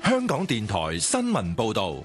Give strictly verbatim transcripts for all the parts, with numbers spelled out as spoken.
香港電台新聞報道。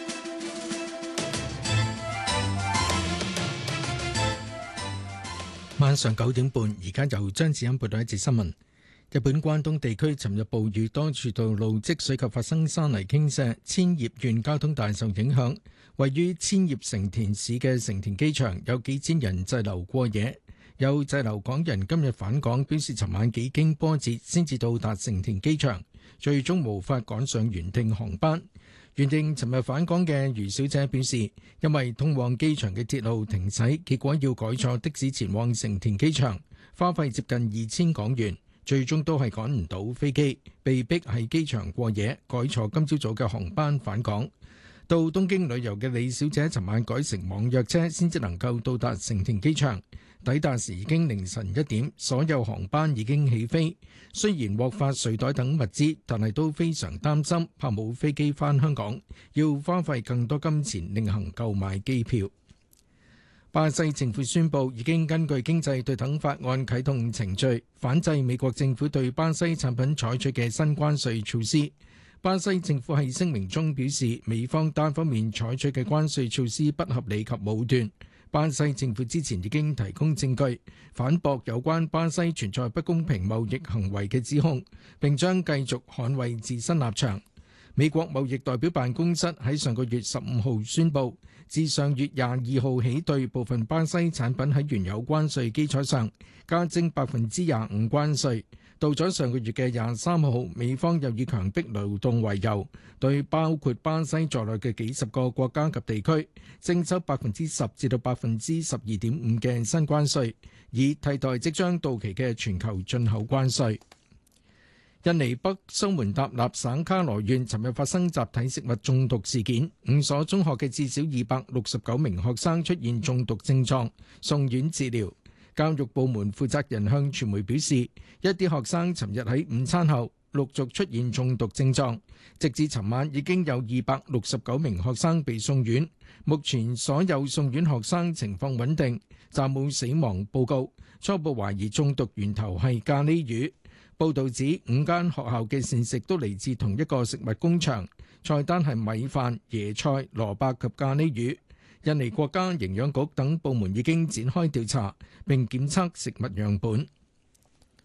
晚上九點半，而家由張子欣報道一節新聞。日本關東地區尋日暴雨，多處道路積水及發生山泥傾瀉，千葉縣交通大受影響。位於千葉成田市嘅成田機場有幾千人滯留過夜。有滯留港人今日返港，表示尋晚幾經波折先至到達成田機場，最終無法趕上原定航班。原定尋日返港嘅余小姐表示，因為通往機場嘅鐵路停駛，結果要改坐的士前往成田機場，花費接近二千港元，最終都係趕唔到飛機，被逼喺機場過夜，改坐今朝早嘅航班返港。到東京旅遊嘅李小姐尋晚改乘網約車，先至能夠到達成田機場。抵達時已經凌晨一點，所有航班已經起飛。雖然獲發睡袋等物資，但係都非常擔心，怕冇飛機返香港，要花費更多金錢另行購買機票。巴西政府宣布已經根據經濟對等法案啟動程序，反制美國政府對巴西產品採取嘅新關稅措施。巴西政府喺聲明中表示，美方單方面採取嘅關稅措施不合理及武斷。巴西政府之前已經提供證據，反駁有關巴西存在不公平貿易行為嘅指控，並將繼續捍衛自身立場。美國貿易代表辦公室喺上個月十五號宣布，自上月廿二號起對部分巴西產品喺原有關稅基礎上加徵百分之廿五關稅。到咗上個月嘅廿三號，美方又以強迫勞動為由，對包括巴西在內嘅幾十個國家及地區徵收百分之十至到百分之十二點五嘅新關稅，以替代即將到期嘅全球進口關稅。印尼北蘇門答臘省卡羅縣尋日發生集體食物中毒事件，五所中學嘅至少二百六十九名學生出現中毒症狀，送院治療。教育部門負責人向傳媒表示，一啲學生尋日喺午餐後陸續出現中毒症狀，直至尋晚已經有二百六十九名學生被送院。目前所有送院學生情況穩定，暫無死亡報告。初步懷疑中毒源頭係咖喱魚。報導指五間學校嘅膳食都嚟自同一個食物工場，菜單係米飯、椰菜、蘿蔔及咖喱魚。印尼國家營養局等部門已經展開調查並檢測食物樣本。